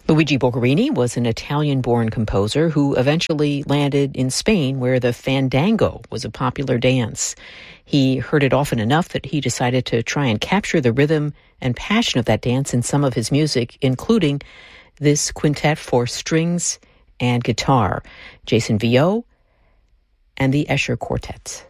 Luigi Boccherini was an Italian-born composer who eventually landed in Spain, where the fandango was a popular dance. He heard it often enough that he decided to try and capture the rhythm and passion of that dance in some of his music, including this quintet for strings and guitar, Jason Vio and the Escher Quartet.